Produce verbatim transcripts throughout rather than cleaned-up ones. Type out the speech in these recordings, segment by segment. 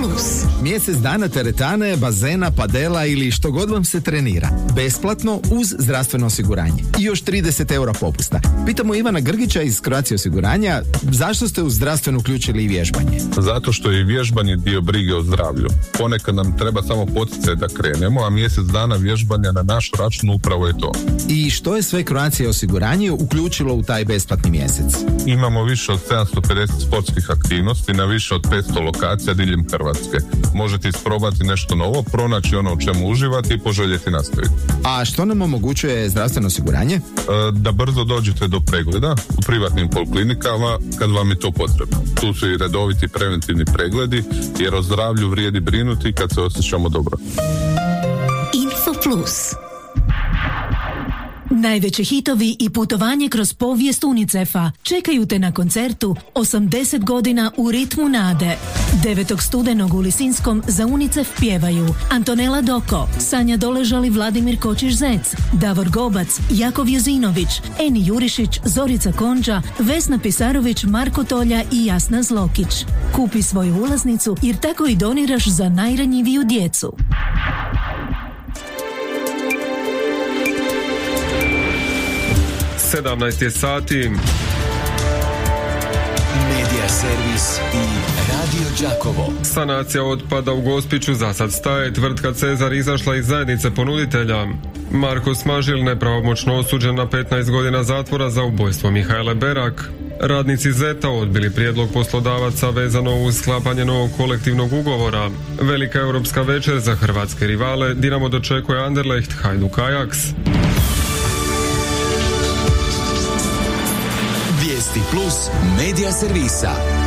Plus. Mjesec dana teretane, bazena, padela ili što god vam se trenira. Besplatno uz zdravstveno osiguranje. I još trideset eura popusta. Pitamo Ivana Grgića iz Croatia osiguranja, zašto ste u zdravstveno uključili i vježbanje? Zato što je vježbanje dio brige o zdravlju. Ponekad nam treba samo poticaj da krenemo, a mjesec dana vježbanja na naš račun upravo je to. I što je sve Croatia osiguranje uključilo u taj besplatni mjesec? Imamo više od sedamsto pedeset sportskih aktivnosti na više od petsto lokacija diljem Hrvatske. Možete isprobati nešto novo, pronaći ono u čemu uživati i poželjeti nastaviti. A što nam omogućuje zdravstveno osiguranje? E, da brzo dođete do pregleda u privatnim poliklinikama kad vam je to potrebno. Tu su i redoviti preventivni pregledi, jer o zdravlju vrijedi brinuti kad se osjećamo dobro. Info Plus. Najveći hitovi i putovanje kroz povijest UNICEF-a čekaju te na koncertu osamdeset godina u ritmu nade. devetog studenog u Lisinskom za UNICEF pjevaju Antonela Doko, Sanja Doležali, Vladimir Kočiš-Zec, Davor Gobac, Jakov Jezinović, Eni Jurišić, Zorica Konđa, Vesna Pisarović, Marko Tolja i Jasna Zlokić. Kupi svoju ulaznicu jer tako i doniraš za najranjiviju djecu. sedamnaest je sati. Medija servis i Radio Đakovo. Sanacija otpada u Gospiću za sad staje. Tvrtka Cezar izašla iz zajednice ponuditelja. Marko Smažil nepravomoćno osuđen na petnaest godina zatvora za ubojstvo Mihajle Berak. Radnici Zeta odbili prijedlog poslodavaca vezano uz sklapanje novog kolektivnog ugovora. Velika europska večer za hrvatske rivale. Dinamo dočekuje Anderlecht, Hajduk Ajax. Vijesti Plus medija servisa.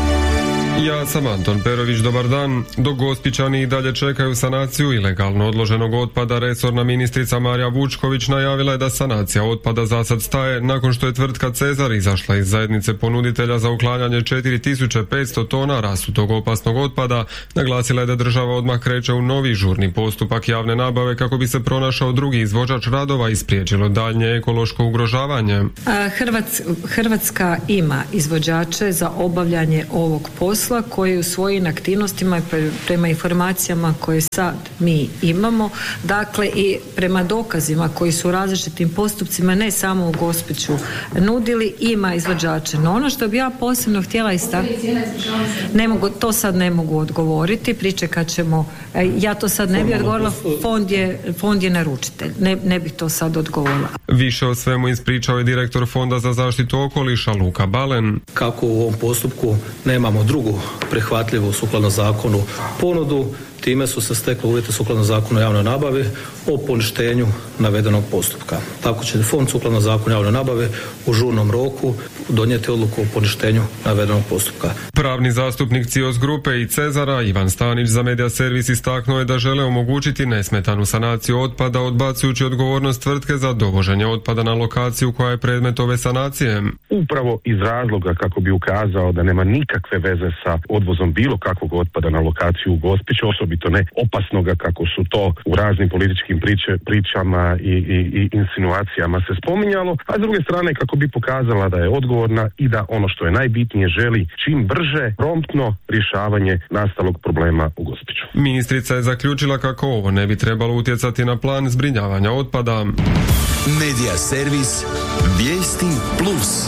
Ja sam Anton Perović, dobar dan. Dok Gospićani i dalje čekaju sanaciju ilegalno odloženog otpada, resorna ministrica Marija Vučković najavila je da sanacija otpada za sad staje nakon što je tvrtka Cezar izašla iz zajednice ponuditelja za uklanjanje četiri tisuće petsto tona rasutog opasnog otpada. Naglasila je da država odmah kreće u novi žurni postupak javne nabave kako bi se pronašao drugi izvođač radova i spriječilo daljnje ekološko ugrožavanje. Hrvats, Hrvatska ima izvođače za obavljanje ovog posla koji u svojim aktivnostima prema informacijama koje sad mi imamo, dakle i prema dokazima koji su u različitim postupcima ne samo u Gospiću nudili, ima izvođače. No ono što bi ja posebno htjela istaknuti, ne mogu, to sad ne mogu odgovoriti, pričekat ćemo, ja to sad ne bih odgovorila, fond je, fond je naručitelj, ne, ne bih to sad odgovorila. Više o svemu ispričao je direktor Fonda za zaštitu okoliša Luka Balen. Kako u ovom postupku nemamo drugu prihvatljivu sukladno zakonu ponudu, time su se stekli uvjeti sukladno zakonu o javnoj nabavi o poništenju navedenog postupka. Tako će fond sukladno zakonu o javnoj nabavi u žurnom roku donijeti odluku o poništenju navedenog postupka. Pravni zastupnik Cios Grupe i Cezara Ivan Stanić za Medija servis istaknuo je da žele omogućiti nesmetanu sanaciju otpada odbacujući odgovornost tvrtke za dovoženje otpada na lokaciju koja je predmet ove sanacije. Upravo iz razloga kako bi ukazao da nema nikakve veze sa odvozom bilo kakvog otpada na lokaciju u Gospiću, osobito ne opasnoga kako su to u raznim političkim priče, pričama i, i, i insinuacijama se spominjalo, a s druge strane kako bi pokazala da je odgovorna i da ono što je najbitnije želi čim brže, promptno rješavanje nastalog problema u Gospiću. Ministrica je zaključila kako ovo ne bi trebalo utjecati na plan zbrinjavanja otpada. Medija servis Vijesti Plus.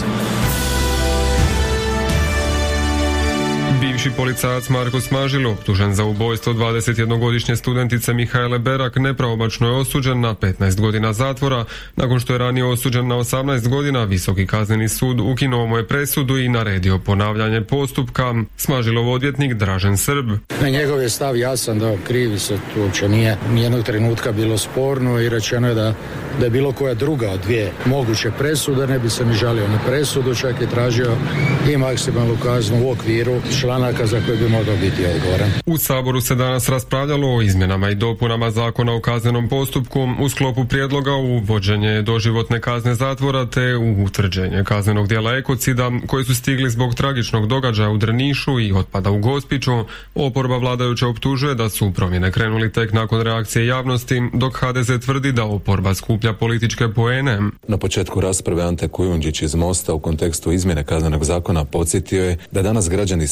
Bivši policajac Marko Smažil, optužen za ubojstvo dvadesetjednogodišnje studentice Mihajle Berak, nepravomoćno je osuđen na petnaest godina zatvora. Nakon što je ranije osuđen na osamnaest godina, Visoki kazneni sud ukinuo mu je presudu i naredio ponavljanje postupka. Smažilov odvjetnik Dražen Srb. Njegov je stav jasan da krivi se, tu uopće nije nijednog trenutka bilo sporno i rečeno je da, da je bilo koja druga od dvije moguće presude, ne bi se ni žalio na presudu, čak je tražio i maksimalnu kaznu u okviru članaka za koje bi mogao biti odgovoran. U Saboru se danas raspravljalo o izmjenama i dopunama Zakona o kaznenom postupku u sklopu prijedloga u uvođenje doživotne kazne zatvora te u utvrđenje kaznenog djela ekocida koji su stigli zbog tragičnog događaja u Drnišu i otpada u Gospiću. Oporba vladajuća optužuje da su promjene krenuli tek nakon reakcije javnosti, dok ha de ze tvrdi da oporba skuplja političke poene. Na početku rasprave Ante Kujundžić iz Mosta u kontekstu izmjene kaznenog zakona podsjetio je da danas građani sve manje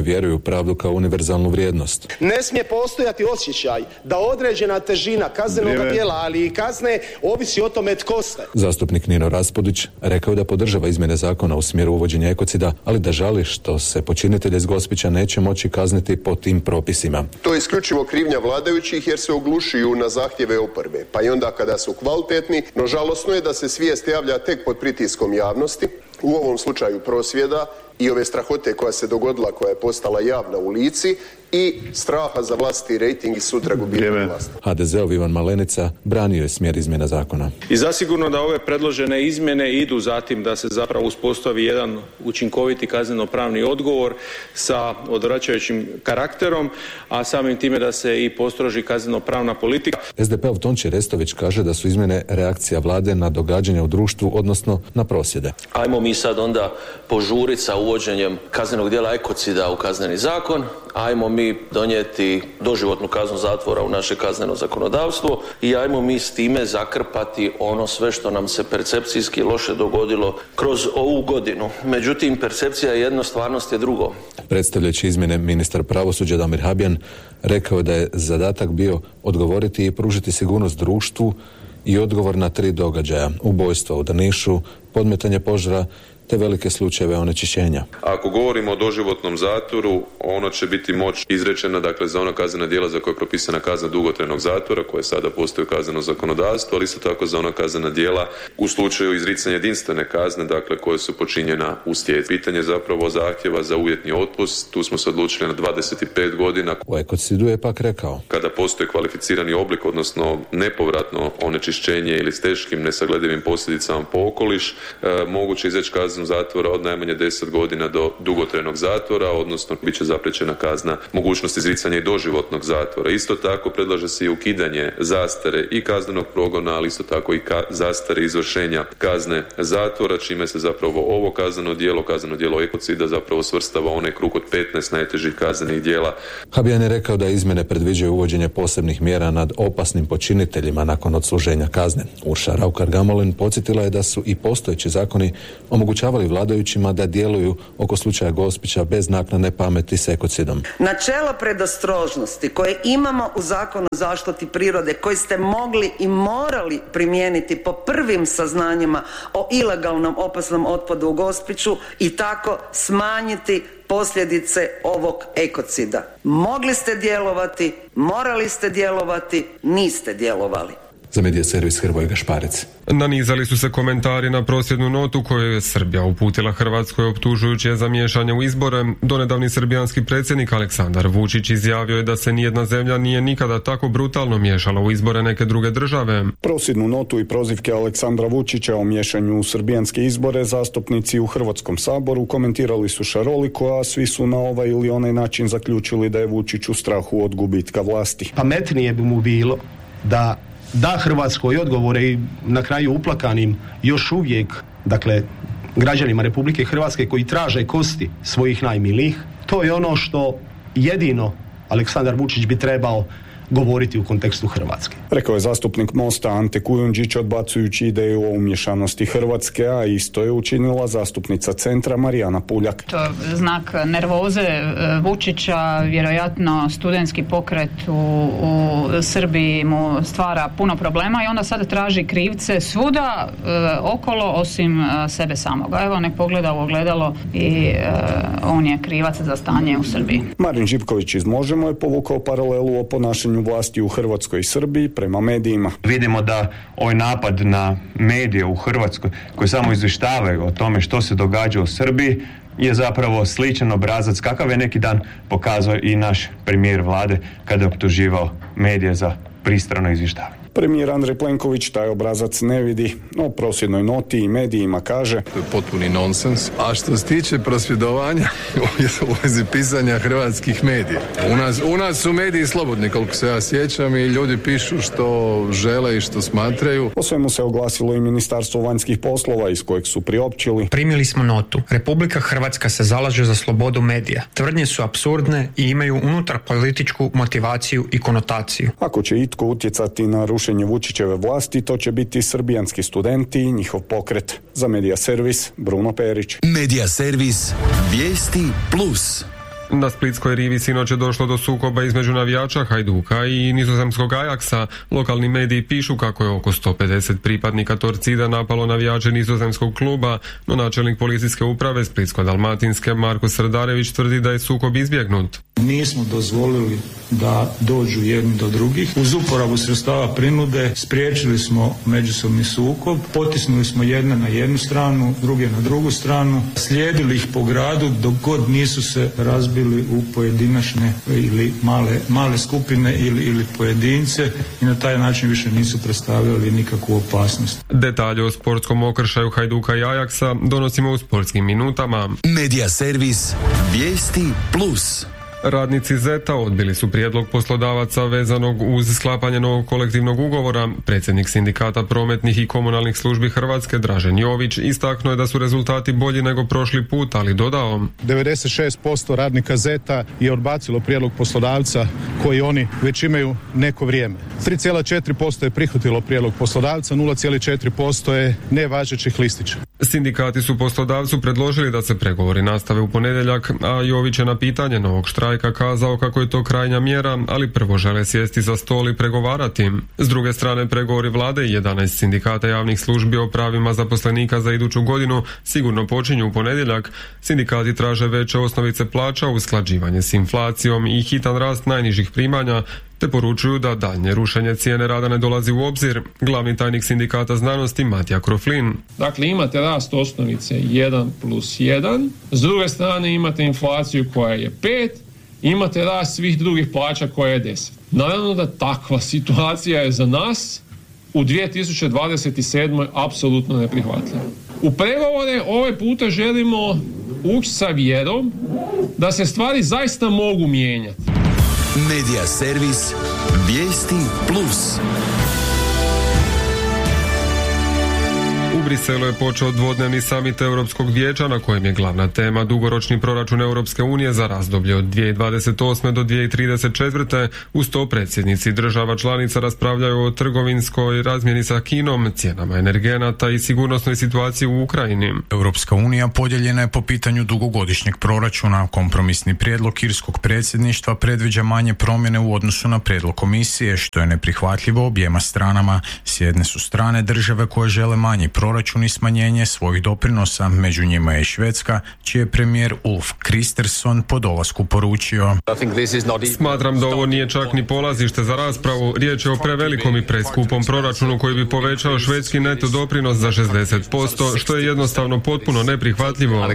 vjeruju u pravdu kao univerzalnu vrijednost. Ne smije postojati osjećaj da određena težina kaznenog djela, ali i kazne, ovisi o tome tko ste. Zastupnik Nino Raspudić rekao je da podržava izmjene zakona u smjeru uvođenja ekocida, ali da žali što se počinitelje iz Gospića neće moći kazniti po tim propisima. To je isključivo krivnja vladajućih jer se oglušuju na zahtjeve oporbe, pa i onda kada su kvalitetni, no žalosno je da se svijest javlja tek pod pritiskom javnosti, u ovom slučaju prosvjeda i ove strahote koja se dogodila, koja je postala javna u lici i straha za vlastiti rejting i sutra gubitak vlasti. ha de zeov Ivan Malenica branio je smjer izmjena zakona. I zasigurno da ove predložene izmjene idu zatim da se zapravo uspostavi jedan učinkoviti kazneno-pravni odgovor sa odvraćajućim karakterom, a samim time da se i postroži kazneno-pravna politika. es de pe-ov Tonči Restović kaže da su izmjene reakcija vlade na događanja u društvu, odnosno na prosvjede. Ajmo mi sad onda požuriti sa uvođenjem kaznenog djela ekocida u kazneni zakon, ajmo mi donijeti doživotnu kaznu zatvora u naše kazneno zakonodavstvo i ajmo mi s time zakrpati ono sve što nam se percepcijski loše dogodilo kroz ovu godinu. Međutim, percepcija je jedno, stvarnost je drugo. Predstavljajući izmjene, ministar pravosuđa Damir Habjan rekao da je zadatak bio odgovoriti i pružiti sigurnost društvu i odgovor na tri događaja: ubojstva u Drnišu, podmetanje požara te velike slučajeve onečišćenja. Ako govorimo o doživotnom zatvoru, ono će biti moć izrečena, dakle, za ona kaznena djela za koje je propisana kazna dugotrajnog zatvora, koje sada postoji u kaznenom zakonodavstvu, ali isto tako za ona kaznena djela u slučaju izricanja jedinstvene kazne, dakle, koje su počinjena u stjeci. Pitanje zapravo zahtjeva za uvjetni otpust, tu smo se odlučili na dvadeset pet godina. U ekocidu je pak rekao: kada postoji kvalificirani oblik, odnosno nepovratno onečišćenje ili s teškim nesagledivim posljedicama po okoliš, e, moguće izreći kaznu zatvora od najmanje deset godina do dugotrajnog zatvora, odnosno bit će zapriječena kazna mogućnost izricanja i doživotnog zatvora. Isto tako predlaže se i ukidanje zastare i kaznenog progona, ali isto tako i ka- zastare izvršenja kazne zatvora, čime se zapravo ovo kazneno djelo, kazneno djelo ekocida zapravo svrstava onaj krug od petnaest najtežih kaznenih djela. Habjan je rekao da izmjene predviđaju uvođenje posebnih mjera nad opasnim počiniteljima nakon odsluženja kazne. Urša Raukar-Gamulin podsjetila je da su i postojeći zakoni omogućavali vladajućima da djeluju oko slučaja Gospića bez naknadne pameti s ekocidom. Načelo predostrožnosti koje imamo u Zakonu o zaštiti prirode, koji ste mogli i morali primijeniti po prvim saznanjima o ilegalnom opasnom otpadu u Gospiću i tako smanjiti posljedice ovog ekocida. Mogli ste djelovati, morali ste djelovati, niste djelovali. Za Medija servis Hrvoje Gašparec. Nanizali su se komentari na prosvjednu notu koju je Srbija uputila Hrvatskoj optužujući je za miješanje u izbore. Donedavni srbijanski predsjednik Aleksandar Vučić izjavio je da se nijedna zemlja nije nikada tako brutalno miješala u izbore neke druge države. Prosvjednu notu i prozivke Aleksandra Vučića o miješanju u srbijanske izbore zastupnici u Hrvatskom saboru komentirali su šaroliko, a svi su na ovaj ili onaj način zaključili da je Vučić u strahu od gubitka vlasti. Pametnije bi mu bilo da da Hrvatskoj odgovore i na kraju uplakanim još uvijek, dakle, građanima Republike Hrvatske koji traže kosti svojih najmilijih. To je ono što jedino Aleksandar Vučić bi trebao govoriti u kontekstu Hrvatske. Rekao je zastupnik Mosta Ante Kujundžić odbacujući ideju o umješanosti Hrvatske, a isto je učinila zastupnica Centra Marijana Puljak. To je znak nervoze Vučića, vjerojatno studentski pokret u, u Srbiji mu stvara puno problema i onda sad traži krivce svuda e, okolo osim e, sebe samoga. Evo, nek pogleda u ogledalo i e, on je krivac za stanje u Srbiji. Marin Živković iz Možemo je povukao paralelu o ponašanju vlasti u Hrvatskoj i Srbiji prema medijima. Vidimo da ovaj napad na medije u Hrvatskoj koji samo izvještavaju o tome što se događa u Srbiji je zapravo sličan obrazac kakav je neki dan pokazao i naš premijer vlade kada je optuživao medije za pristrano izvještavanje. Premijer Andrej Plenković taj obrazac ne vidi, no prosvjednoj noti i medijima kaže: to je potpuni nonsens. A što se tiče prosvjedovanja u vezi pisanja hrvatskih medija, u nas, u nas su mediji slobodni, koliko se ja sjećam, i ljudi pišu što žele i što smatraju. O svemu se oglasilo i Ministarstvo vanjskih poslova, iz kojeg su priopćili: primili smo notu. Republika Hrvatska se zalaže za slobodu medija. Tvrdnje su apsurdne i imaju unutar političku motivaciju i konotaciju. Ako će itko utjecati na rušenje Vučićeve vlasti, to će biti srbijanski studenti i njihov pokret. Za Medija servis Bruno Perić. Medija servis Vijesti plus. Na splitskoj rivi sinoć je došlo do sukoba između navijača Hajduka i nizozemskog Ajaksa. Lokalni mediji pišu kako je oko sto pedeset pripadnika Torcida napalo navijače nizozemskog kluba, no načelnik policijske uprave Splitsko-dalmatinske Marko Srdarević tvrdi da je sukob izbjegnut. Nismo dozvolili da dođu jedni do drugih. Uz uporabu sredstava prinude spriječili smo međusobni sukob, potisnuli smo jedne na jednu stranu, druge na drugu stranu, slijedili ih po gradu dok god nisu se razbili u pojedinačne ili male, male skupine ili, ili pojedince i na taj način više nisu predstavljali nikakvu opasnost. Detalje o sportskom okršaju Hajduka i Ajaksa donosimo u sportskim minutama. Medija servis Vijesti plus. Radnici Zeta odbili su prijedlog poslodavaca vezanog uz sklapanje novog kolektivnog ugovora. Predsjednik sindikata prometnih i komunalnih službi Hrvatske Dražen Jović istaknuo je da su rezultati bolji nego prošli put, ali dodao: devedeset šest posto radnika Zeta je odbacilo prijedlog poslodavca koji oni već imaju neko vrijeme. tri zarez četiri posto je prihvatilo prijedlog poslodavca, nula zarez četiri posto je nevažećih listića. Sindikati su poslodavcu predložili da se pregovori nastave u ponedjeljak, a Jović je na pitanje novog štrajka kazao kako je to krajnja mjera, ali prvo žele sjesti za stol i pregovarati. S druge strane, pregovori vlade i jedanaest sindikata javnih službi o pravima zaposlenika za iduću godinu sigurno počinju u ponedjeljak. Sindikati traže veće osnovice plaća, usklađivanje s inflacijom i hitan rast najnižih primanja, te poručuju da daljnje rušenje cijene rada ne dolazi u obzir. Glavni tajnik sindikata znanosti Matija Kroflin. Dakle, imate rast osnovice jedan plus jedan, s druge strane imate inflaciju koja je pet, imate rast svih drugih plaća koja je deset. Naravno da takva situacija je za nas u dvije tisuće dvadeset sedmoj apsolutno neprihvatljiva. U pregovore ovaj puta želimo ući sa vjerom da se stvari zaista mogu mijenjati. Medija servis Vijesti plus. U Briselu je počeo dvodnevni samit Europskog vijeća na kojem je glavna tema dugoročni proračun Europske unije za razdoblje od dvije tisuće dvadeset osme do dvije tisuće trideset četvrte. Uz to predsjednici država članica raspravljaju o trgovinskoj razmjeni sa Kinom, cijenama energenata i sigurnosnoj situaciji u Ukrajini. Europska unija podijeljena je po pitanju dugogodišnjeg proračuna. Kompromisni prijedlog irskog predsjedništva predviđa manje promjene u odnosu na prijedlog komisije, što je neprihvatljivo objema stranama. S jedne su strane države koje žele manji proračun i smanjenje svojih doprinosa, među njima je i Švedska, čiji je premijer Ulf Kristersson po dolasku poručio: Smatram da ovo nije čak ni polazište za raspravu. Riječ je o prevelikom i preskupom proračunu koji bi povećao švedski neto doprinos za šezdeset posto, što je jednostavno potpuno neprihvatljivo.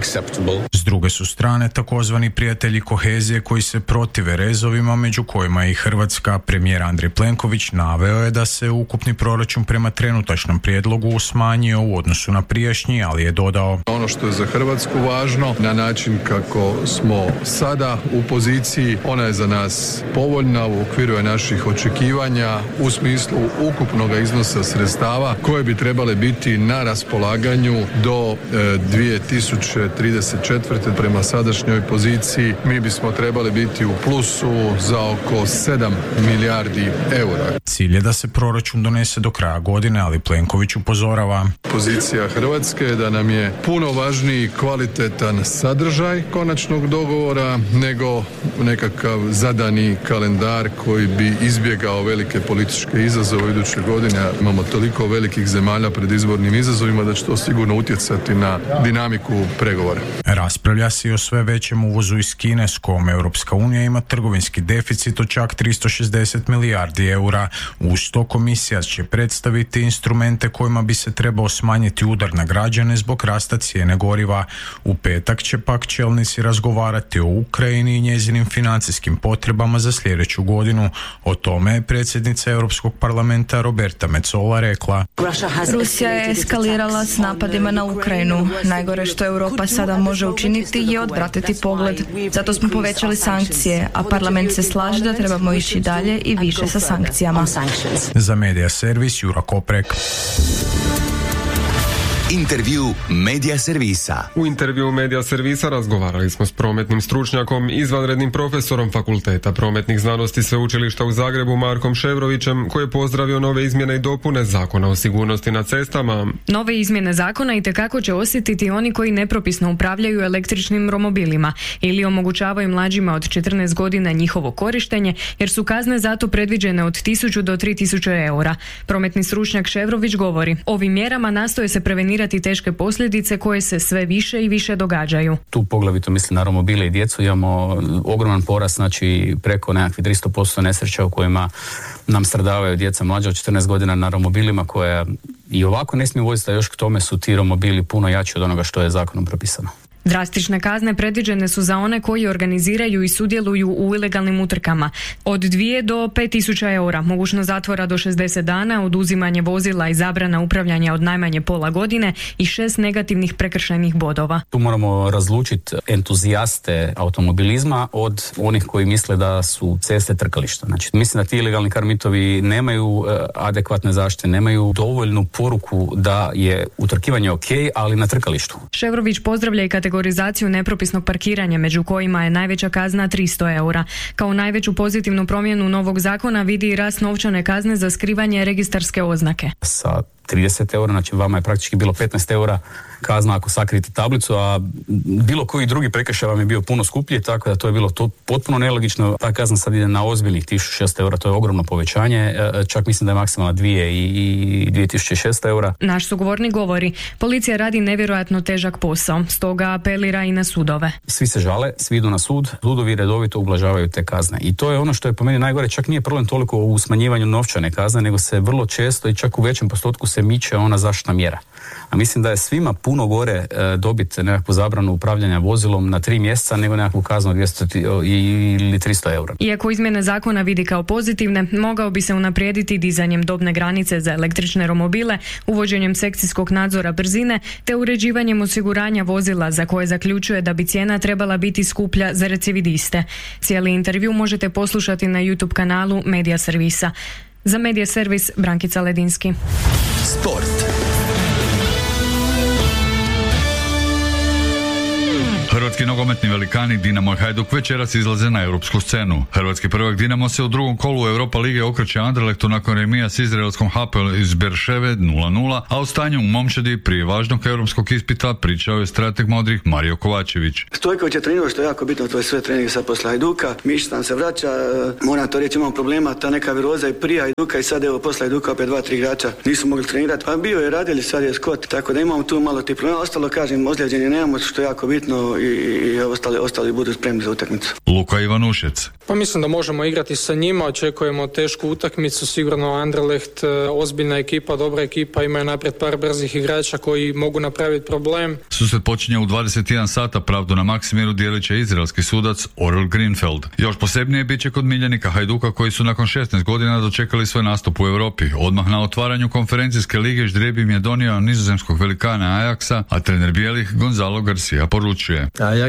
S druge su strane takozvani prijatelji kohezije koji se protive rezovima, među kojima je i Hrvatska. Premijer Andrej Plenković naveo je da se ukupni proračun prema trenutačnom prijedlogu smanjio u odnosu na prijašnji, ali je dodao: ono što je za Hrvatsku važno, na način kako smo sada u poziciji, ona je za nas povoljna, u okviru je naših očekivanja u smislu ukupnog iznosa sredstava koje bi trebale biti na raspolaganju do e, dvije tisuće trideset četvrte. Prema sadašnjoj poziciji mi bismo trebali biti u plusu za oko sedam milijardi eura. Cilj je da se proračun donese do kraja godine, ali Plenković upozorava: pozicija Hrvatske je da nam je puno važniji kvalitetan sadržaj konačnog dogovora nego nekakav zadani kalendar koji bi izbjegao velike političke izazove iduće godine. Imamo toliko velikih zemalja pred izbornim izazovima da će to sigurno utjecati na dinamiku pregovora. Raspravlja se i o sve većem uvozu iz Kine, s kojom Europska unija ima trgovinski deficit od čak tristo šezdeset milijardi eura. Uz to komisija će predstaviti instrumente kojima bi se trebao smanjiti udar na građane zbog rasta cijene goriva. U petak će pak čelnici razgovarati o Ukrajini i njezinim financijskim potrebama za sljedeću godinu. O tome je predsjednica Europskog parlamenta Roberta Metsola rekla: Rusija je eskalirala s napadima na Ukrajinu. Najgore što Europa sada može učiniti je odvratiti pogled. Zato smo povećali sankcije, a parlament se slaže da trebamo ići dalje i više sa sankcijama. Za Medija servis Jura Koprek. Intervju Medija servisa. U intervju Medija servisa razgovarali smo s prometnim stručnjakom, izvanrednim profesorom Fakulteta prometnih znanosti Sveučilišta u Zagrebu Markom Ševrovićem, koji je pozdravio nove izmjene i dopune Zakona o sigurnosti na cestama. Nove izmjene zakona itekako će osjetiti oni koji nepropisno upravljaju električnim romobilima ili omogućavaju mlađima od četrnaest godina njihovo korištenje, jer su kazne zato predviđene od tisuću do tri tisuće eura. Prometni stručnjak Ševrović govori, ovim mjerama nastoje se prevenirati teške posljedice koje se sve više i više događaju. Tu poglavito mislim na romobile i djecu, imamo ogroman porast, znači preko nekakvih tristo posto nesreća u kojima nam stradavaju djeca mlađa od četrnaest godina na romobilima koja i ovako ne smiju voziti, a još k tome su ti romobili puno jači od onoga što je zakonom propisano. Drastične kazne predviđene su za one koji organiziraju i sudjeluju u ilegalnim utrkama. Od dvije do pet tisuća eura, mogućnost zatvora do šezdeset dana, oduzimanje vozila i zabrana upravljanja od najmanje pola godine i šest negativnih prekršajnih bodova. Tu moramo razlučiti entuzijaste automobilizma od onih koji misle da su ceste trkališta. Znači, mislim da ti ilegalni karmitovi nemaju e, adekvatne zaštite, nemaju dovoljnu poruku da je utrkivanje ok, ali na trkalištu. Ševrović pozdravlja i kategorizaciju nepropisnog parkiranja, među kojima je najveća kazna tristo eura. Kao najveću pozitivnu promjenu novog zakona vidi i rast novčane kazne za skrivanje registarske oznake. Sa trideset eura, znači vama je praktički bilo petnaest eura kazna ako sakrijete tablicu, a bilo koji drugi prekršaj vam je bio puno skuplji, tako da to je bilo to potpuno nelogično. Ta kazna sad ide na ozbiljnih tisuću šesto eura, to je ogromno povećanje, čak mislim da je maksimalna dvije i dvije tisuće šesto eura. Naš sugovornik govori, policija radi nevjerojatno težak posao, stoga apelira i na sudove. Svi se žale, svi idu na sud, sudovi redovito ublažavaju te kazne. I to je ono što je po meni najgore, čak nije problem toliko u smanjivanju novčane kazne, nego se vrlo često i čak u većem postotku se miče ona zaštitna mjera. A mislim da je svima puno gore e, dobiti nekakvu zabranu upravljanja vozilom na tri mjeseca nego nekakvu kaznu od dvjesto ili tristo eura. Iako izmjene zakona vidi kao pozitivne, mogao bi se unaprijediti dizanjem dobne granice za električne romobile, uvođenjem sekcijskog nadzora brzine te uređivanjem osiguranja vozila za koje zaključuje da bi cijena trebala biti skuplja za recidiviste. Cijeli intervju možete poslušati na YouTube kanalu Medija servisa. Za Medija servis Brankica Ledinski. Sport. Hrvatski nogometni velikani Dinamo i Hajduk večeras izlaze na europsku scenu. Hrvatski prvak Dinamo se u drugom kolu Europa lige okreće Anderlechtu nakon remija s izraelskom Hapoel iz Berševe nula nula, a o stanju u momčadi prije važnog europskog ispita pričao je strateg modrih Mario Kovačević. Stojković je trenirao, što je jako bitno, to je sve trening sad posle Hajduka. Mišić nam se vraća, moram to reći, imamo problema, ta neka viroza i prije Hajduka i sad evo posle Hajduka opet dva, tri igrača nisu mogli trenirati. Pa bio je Radilj, sad je Scott, tako da imamo tu malo tih problema. Ostalo, kažem, ozlijeđenje nemamo, što je jako bitno i, i ostali, ostali budu spremni za utakmicu. Luka Ivanušec. Pa mislim da možemo igrati sa njima, očekujemo tešku utakmicu, sigurno Anderlecht, ozbiljna ekipa, dobra ekipa, imaju naprijed par brzih igrača koji mogu napraviti problem. Susret počinje u dvadeset jedan sata, pravdu na Maksimiru dijelit će izraelski sudac Orel Greenfeld. Još posebnije bit će kod miljenika Hajduka koji su nakon šesnaest godina dočekali svoj nastup u Europi. Odmah na otvaranju konferencijske lige ždrijeb im je donio nizozemskog velikana Ajaxa, a trener bijelih Gonzalo Garcia poručuje: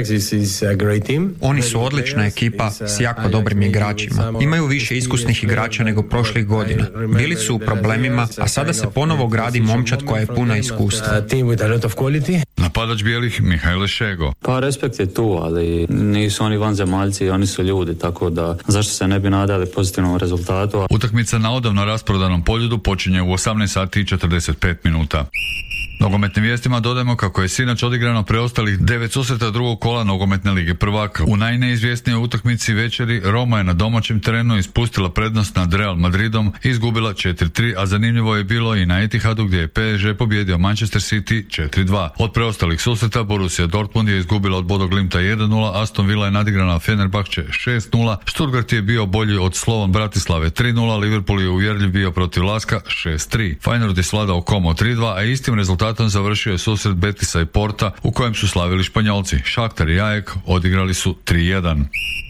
Oni su odlična ekipa s jako dobrim igračima. Imaju više iskusnih igrača nego prošlih godina. Bili su u problemima, a sada se ponovo gradi momčad koja je puna iskustva. Napadač bijelih Mihajlo Šego. Pa respekt je tu, ali nisu oni vanzemaljci, oni su ljudi, tako da zašto se ne bi nadali pozitivnom rezultatu. Utakmica na odavno rasprodanom Poljudu počinje u osamnaest sati i četrdeset pet minuta. Nogometnim vijestima dodajemo kako je sinoć odigrano preostalih devet susreta drugog kola nogometne lige prvaka. U najneizvjesnijoj utakmici večeri Roma je na domaćem terenu ispustila prednost nad Real Madridom i izgubila četiri tri, a zanimljivo je bilo i na Etihadu gdje je P S G pobjedio Manchester City četiri dva. Od preostalih susreta Borussia Dortmund je izgubila od Bodo Glimta jedan nula, Aston Villa je nadigrana Fenerbahče šest nula, Stuttgart je bio bolji od Slovan Bratislave tri nula, Liverpool je uvjerljiv bio protiv Laska šest tri. Feyenoord je svladao Como tri dva, a istim rezultatom završio je susret Betisa i Porta u kojem su slavili Španjolci. Shakhtar i Ajek odigrali su tri jedan.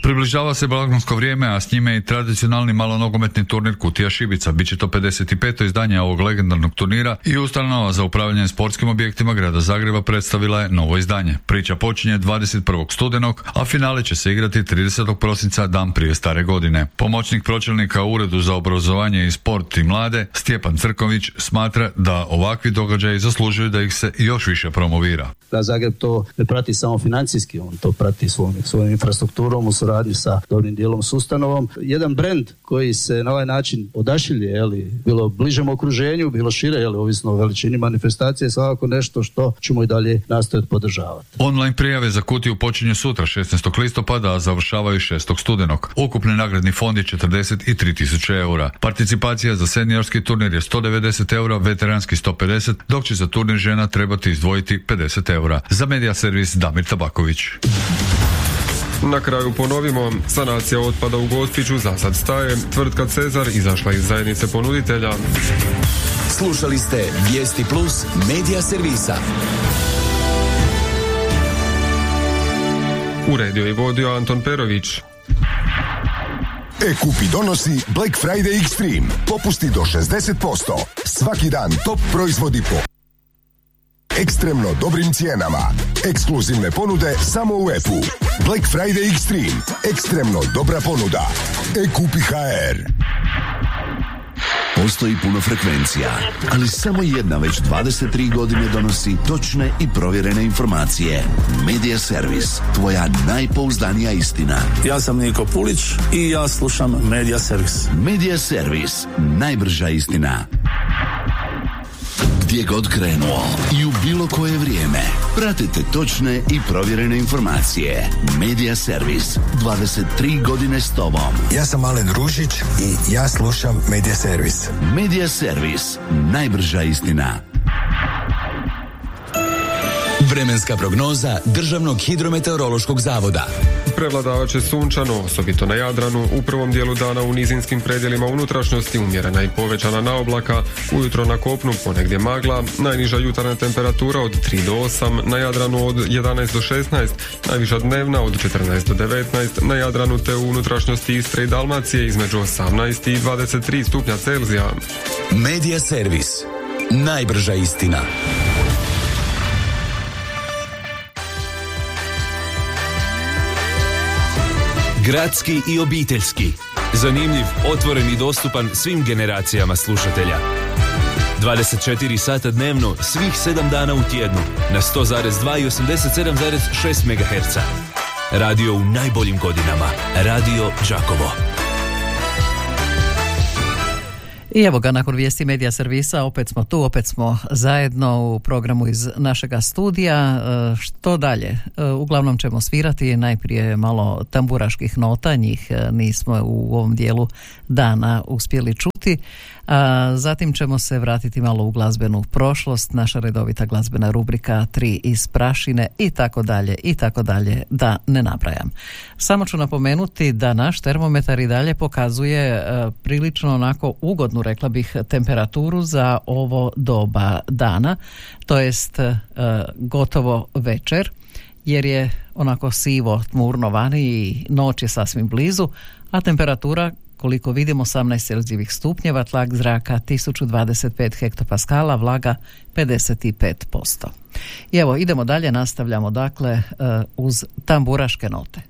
Približava se blagdansko vrijeme, a s njime i tradicionalni malonogometni turnir Kutija Šibica. Biće to pedeset peto izdanje ovog legendarnog turnira i ustanova za upravljanje sportskim objektima grada Zagreba predstavila je novo izdanje. Priča počinje dvadeset prvog studenog, a finale će se igrati tridesetog prosinca, dan prije stare godine. Pomoćnik pročelnika u Uredu za obrazovanje i sport i mlade, Stjepan Crković, smatra da ovakvi događaji zaslužuju da ih se još više promovira. Grad Zagreb to ne prati samo financijski, on to prati svojom, svojom infrastrukturom u suradnji sa dobrim dijelom s ustanovom. Jedan brend koji se na ovaj način odašilje, jeli, bilo bližem okruženju, bilo šire, jeli, ovisno o veličini manifestacije, svakako nešto što ćemo i dalje nastojati podržavati. Online prijave za Kutiju počinju sutra šesnaestog listopada, a završavaju šestog studenog. Ukupni nagradni fond je četrdeset tri tisuće eura. Participacija za seniorski turnir je sto devedeset eura, veteranski sto pedeset, dok će za turnir žena trebati izdvojiti pedeset eura. Za Media Servis Damir Tabaković. Na kraju ponovimo, sanacija otpada u Gospiću za sad staje, tvrtka Cezar izašla iz zajednice ponuditelja. Slušali ste Vijesti Plus Media Servisa. Uredio i vodio Anton Perović. E-Kupi donosi Black Friday Extreme. Popusti do šezdeset posto. Svaki dan top proizvodi po ekstremno dobrim cijenama. Ekskluzivne ponude samo u E-u. Black Friday Extreme. Ekstremno dobra ponuda. E-Kupi ha er. Postoji puno frekvencija, ali samo jedna već dvadeset tri godine donosi točne i provjerene informacije. Media Servis, tvoja najpouzdanija istina. Ja sam Niko Pulić i ja slušam Media Servis. Media Servis, najbrža istina. Gdje god krenuo i u bilo koje vrijeme, pratite točne i provjerene informacije. Media Servis, dvadeset tri godine s tobom. Ja sam Alen Ružić i ja slušam Media Servis. Media Servis, najbrža istina. Vremenska prognoza Državnog hidrometeorološkog zavoda. Prevladavat će sunčano, osobito na Jadranu, u prvom dijelu dana u nizinskim predjelima unutrašnjosti umjerena i povećana naoblaka, ujutro na kopnu ponegdje magla, najniža jutarnja temperatura od tri do osam, na Jadranu od jedanaest do šesnaest, najviša dnevna od četrnaest do devetnaest, na Jadranu te u unutrašnjosti Istre i Dalmacije između osamnaest i dvadeset tri stupnja Celzija. Media Servis, najbrža istina. Gradski i obiteljski. Zanimljiv, otvoren i dostupan svim generacijama slušatelja. dvadeset četiri sata dnevno, svih sedam dana u tjednu, na sto zarez dva i osamdeset sedam zarez šest megaherca. Radio u najboljim godinama. Radio Đakovo. I evo ga, nakon vijesti Media Servisa, opet smo tu, opet smo zajedno u programu iz našega studija. Što dalje? Uglavnom ćemo svirati najprije malo tamburaških nota, njih nismo u ovom dijelu dana uspjeli čuti. A zatim ćemo se vratiti malo u glazbenu prošlost, naša redovita glazbena rubrika Tri iz prašine i tako dalje i tako dalje, da ne nabrajam. Samo ću napomenuti da naš termometar i dalje pokazuje e, prilično onako ugodnu, rekla bih, temperaturu za ovo doba dana, to jest e, gotovo večer, jer je onako sivo, tmurno vani i noć je sasvim blizu, a temperatura, koliko vidimo, osamnaest celzijevih stupnjeva, tlak zraka tisuću dvadeset pet hektopaskala, vlaga pedeset pet posto. I evo, idemo dalje, nastavljamo dakle uz tamburaške note.